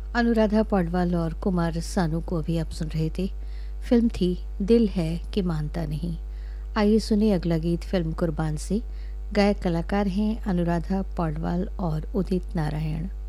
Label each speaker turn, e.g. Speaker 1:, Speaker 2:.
Speaker 1: अनुराधा पौडवाल और कुमार सानू को अभी आप सुन रहे थे। फिल्म थी दिल है कि मानता नहीं। आइए सुने अगला गीत फिल्म कुर्बान से। गायक कलाकार हैं अनुराधा पौडवाल और उदित नारायण।